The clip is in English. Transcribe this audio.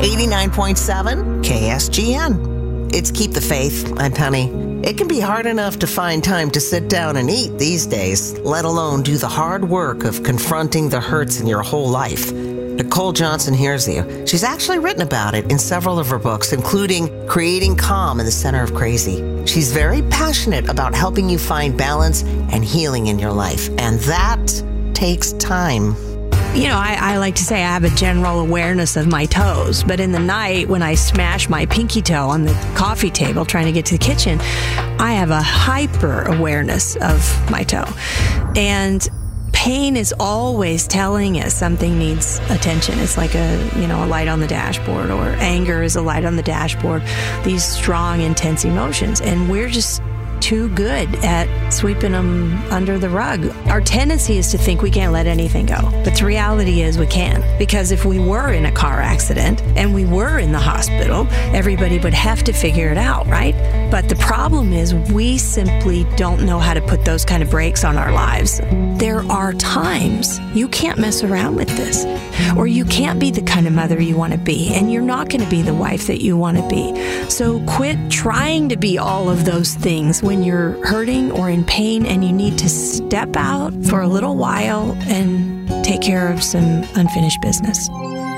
89.7 KSGN. It's Keep the Faith. I'm Penny. It can be hard enough to find time to sit down and eat these days, let alone do the hard work of confronting the hurts in your whole life. Nicole Johnson hears you. She's actually written about it in several of her books, including Creating Calm in the Center of Crazy. She's very passionate about helping you find balance and healing in your life, and that takes time. You know, I like to say I have a general awareness of my toes, but in the night when I smash my pinky toe on the coffee table trying to get to the kitchen, I have a hyper awareness of my toe. And pain is always telling us something needs attention. It's like a light on the dashboard, or anger is a light on the dashboard. These strong, intense emotions. And we're just too good at sweeping them under the rug. Our tendency is to think we can't let anything go. But the reality is we can. Because if we were in a car accident and we were in the hospital, everybody would have to figure it out, right? But the problem is we simply don't know how to put those kind of brakes on our lives. There are times you can't mess around with this, or you can't be the kind of mother you want to be, and you're not going to be the wife that you want to be. So quit trying to be all of those things when you're hurting or in pain, and you need to step out for a little while and take care of some unfinished business.